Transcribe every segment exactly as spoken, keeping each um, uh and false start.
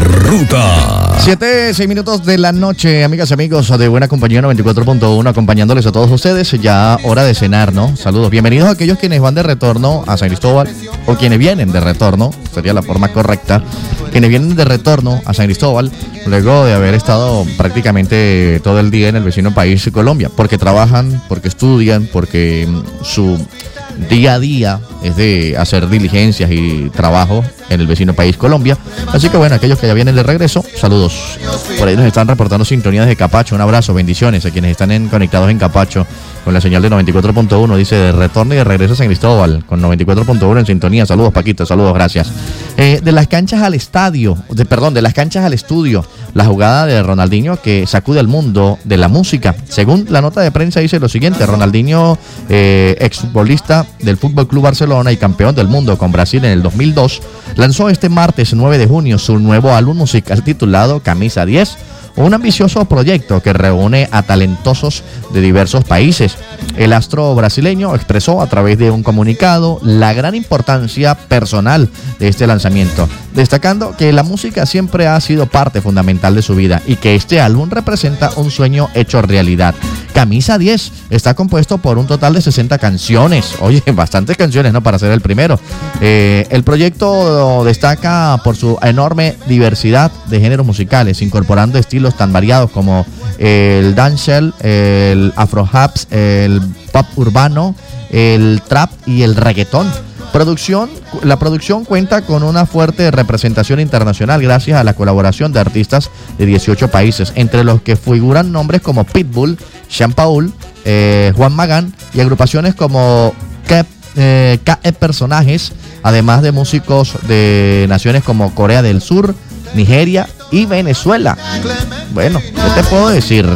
Ruta. Siete, seis minutos de la noche, amigas y amigos de Buena Compañía noventa y cuatro punto uno, acompañándoles a todos ustedes. Ya hora de cenar, ¿no? Saludos. Bienvenidos a aquellos quienes van de retorno a San Cristóbal, o quienes vienen de retorno, sería la forma correcta. Quienes vienen de retorno a San Cristóbal, luego de haber estado prácticamente todo el día en el vecino país Colombia, porque trabajan, porque estudian, porque su día a día es de hacer diligencias y trabajo en el vecino país Colombia. Así que bueno, aquellos que ya vienen de regreso, saludos. Por ahí nos están reportando sintonía desde Capacho. Un abrazo, bendiciones a quienes están en, conectados en Capacho con la señal de noventa y cuatro punto uno. Dice de retorno y de regreso a San Cristóbal con noventa y cuatro punto uno en sintonía. Saludos, Paquito, saludos, gracias. Eh, de las canchas al estadio, de, perdón, de las canchas al estudio, la jugada de Ronaldinho que sacude al mundo de la música. Según la nota de prensa dice lo siguiente: Ronaldinho, eh, exfutbolista del Fútbol Club Barcelona y campeón del mundo con Brasil en el dos mil dos, lanzó este martes nueve de junio su nuevo álbum musical titulado Camisa diez, un ambicioso proyecto que reúne a talentosos de diversos países. El astro brasileño expresó a través de un comunicado la gran importancia personal de este lanzamiento, destacando que la música siempre ha sido parte fundamental de su vida y que este álbum representa un sueño hecho realidad. Camisa diez está compuesto por un total de sesenta canciones. Oye, bastantes canciones, ¿no? Para ser el primero. Eh, el proyecto destaca por su enorme diversidad de géneros musicales, incorporando estilos tan variados como el dancehall, el afrohaps, el pop urbano, el trap y el reggaetón. Producción, la producción cuenta con una fuerte representación internacional gracias a la colaboración de artistas de dieciocho países, entre los que figuran nombres como Pitbull, Sean Paul, eh, Juan Magán y agrupaciones como K E eh, Personajes, además de músicos de naciones como Corea del Sur, Nigeria y Venezuela. Bueno, ¿qué te puedo decir?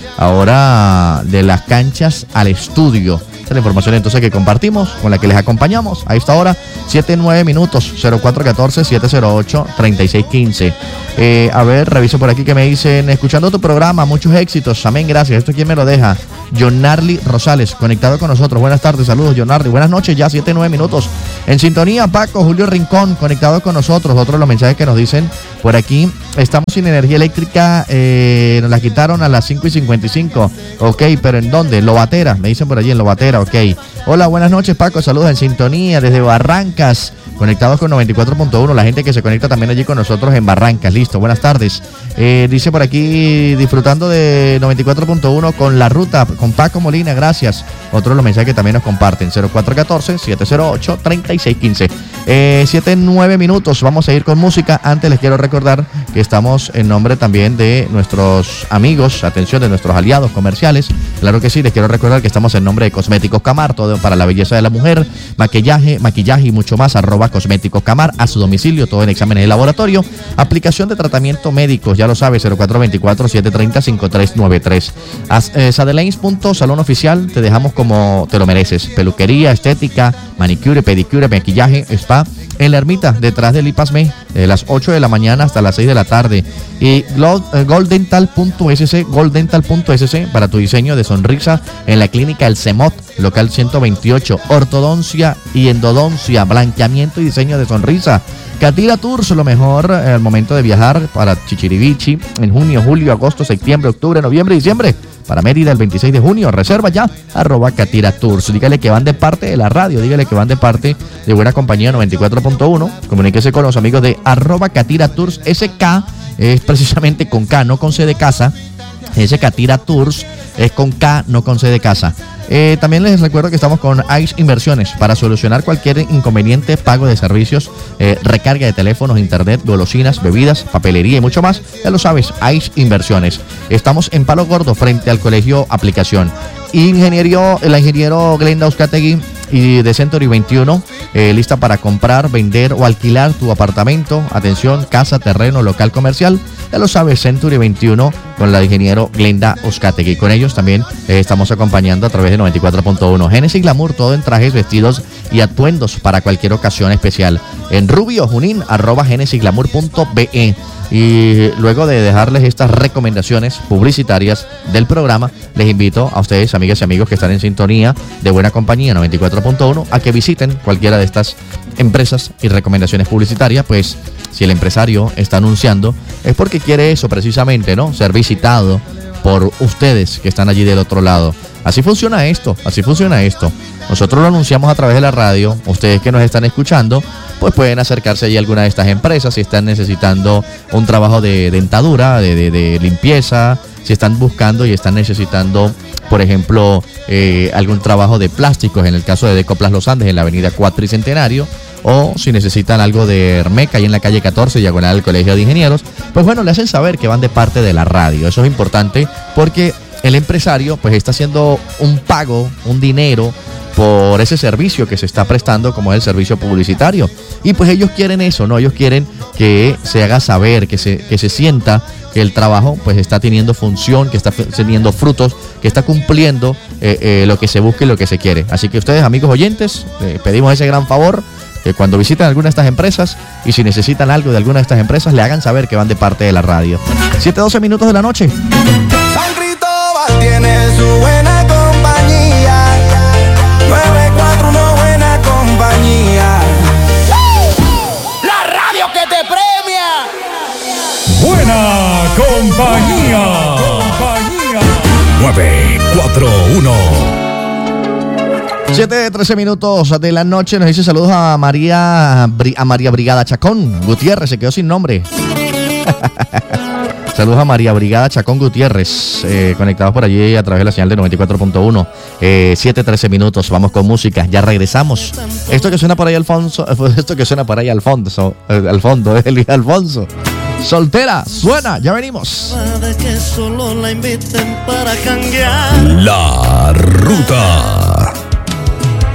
Ahora de las canchas al estudio. Esta es la información entonces que compartimos, con la que les acompañamos a esta hora, siete, nueve minutos, cero cuatro uno cuatro, siete cero ocho, tres seis uno cinco. Eh, a ver, reviso por aquí que me dicen, escuchando tu programa, muchos éxitos, amén, gracias. ¿Esto quién me lo deja? Jonarly Rosales, conectado con nosotros. Buenas tardes, saludos, Jonarly. Buenas noches, ya siete, nueve minutos. En sintonía, Paco, Julio Rincón, conectado con nosotros. Otro de los mensajes que nos dicen por aquí, estamos sin energía eléctrica, eh, nos la quitaron a las cinco y cincuenta y cinco. Ok, pero ¿en dónde? Lobatera, me dicen por allí, en Lobatera, ok. Hola, buenas noches, Paco, saludos en sintonía desde Barrancas, conectados con noventa y cuatro punto uno, la gente que se conecta también allí con nosotros en Barrancas, listo, buenas tardes. Eh, dice por aquí, disfrutando de noventa y cuatro punto uno con La Ruta, con Paco Molina, gracias. Otro de los mensajes que también nos comparten, cero cuatro uno cuatro, siete cero ocho, tres seis uno cinco. Eh, siete, nueve minutos, vamos a ir con música. Antes les quiero recordar que estamos en nombre también de nuestros amigos, atención, de nuestros aliados comerciales. Claro que sí, les quiero recordar que estamos en nombre de Cosméticos Camar, todo para la belleza de la mujer, maquillaje, maquillaje y mucho más, arroba Cosméticos Camar, a su domicilio, todo en exámenes de laboratorio, aplicación de tratamiento médicos, ya lo sabes, cero cuatro dos cuatro, siete tres cero, cinco tres nueve tres. Eh, Sadelains. Salón Oficial, te dejamos como te lo mereces, peluquería, estética, manicure, pedicure, maquillaje, spa, en la ermita, detrás del IPASME, de las ocho de la mañana hasta las seis de la tarde. Y goldental punto es ce, goldental punto es ce para tu diseño de sonrisa en la clínica El Semot, local ciento veintiocho, ortodoncia y endodoncia, blanqueamiento y diseño de sonrisa. Catira Tours, lo mejor al momento de viajar para Chichirivichi en junio, julio, agosto, septiembre, octubre, noviembre y diciembre. Para Mérida el veintiséis de junio, reserva ya, arroba Catira Tours. Dígale que van de parte de la radio, dígale que van de parte de Buena Compañía noventa y cuatro punto uno. Comuníquese con los amigos de arroba Catira Tours. Ese K es precisamente con K, no con C de casa. Ese Catira Tours es con K, no con C de casa. Eh, también les recuerdo que estamos con Ice Inversiones para solucionar cualquier inconveniente, pago de servicios, eh, recarga de teléfonos, internet, golosinas, bebidas, papelería y mucho más. Ya lo sabes, Ice Inversiones. Estamos en Palo Gordo, frente al Colegio Aplicación. Ingeniero, el ingeniero Glenda Uzcategui y de Century veintiuno, eh, lista para comprar, vender o alquilar tu apartamento, atención, casa, terreno, local comercial. Ya lo sabes, Century veintiuno con la ingeniero Glenda Uzcategui. Con ellos también eh, estamos acompañando a través de noventa y cuatro punto uno. Genesis Glamour, todo en trajes, vestidos y atuendos para cualquier ocasión especial. En Rubio, Junín, arroba genesis glamour punto be. Y luego de dejarles estas recomendaciones publicitarias del programa, les invito a ustedes, amigas y amigos que están en sintonía de Buena Compañía noventa y cuatro punto uno, a que visiten cualquiera de estas empresas y recomendaciones publicitarias, pues si el empresario está anunciando es porque quiere eso precisamente, ¿no? Ser visitado por ustedes que están allí del otro lado. Así funciona esto, así funciona esto. Nosotros lo anunciamos a través de la radio. Ustedes que nos están escuchando, pues pueden acercarse allí a alguna de estas empresas si están necesitando un trabajo de dentadura, de, de, de limpieza, si están buscando y están necesitando, por ejemplo, eh, algún trabajo de plásticos, en el caso de Decoplas Los Andes, en la avenida Cuatro y Centenario, o si necesitan algo de Hermeca, ahí en la calle catorce, diagonal del Colegio de Ingenieros, pues bueno, le hacen saber que van de parte de la radio. Eso es importante porque el empresario pues está haciendo un pago, un dinero, por ese servicio que se está prestando, como es el servicio publicitario. Y pues ellos quieren eso, ¿no? Ellos quieren que se haga saber, que se, que se sienta que el trabajo pues está teniendo función, que está teniendo frutos, que está cumpliendo eh, eh, lo que se busca y lo que se quiere. Así que ustedes, amigos oyentes, eh, pedimos ese gran favor, que cuando visiten alguna de estas empresas y si necesitan algo de alguna de estas empresas, le hagan saber que van de parte de la radio. siete doce minutos de la noche. San Cristóbal tiene su buena compañía. nueve cuatro uno, buena compañía. La radio que te premia. Buena compañía. Compañía. nueve cuatro uno. siete trece minutos de la noche. Nos dice saludos a María a María Brigada Chacón Gutiérrez, se quedó sin nombre. Saludos a María Brigada Chacón Gutiérrez, eh, conectados por allí a través de la señal de noventa y cuatro punto uno. Eh, siete trece minutos, vamos con música, ya regresamos. Esto que suena por ahí Alfonso, esto que suena por ahí Alfonso, eh, al fondo, es Luis Alfonso. Soltera, suena, ya venimos. Para que solo la inviten para cambiar. La Ruta.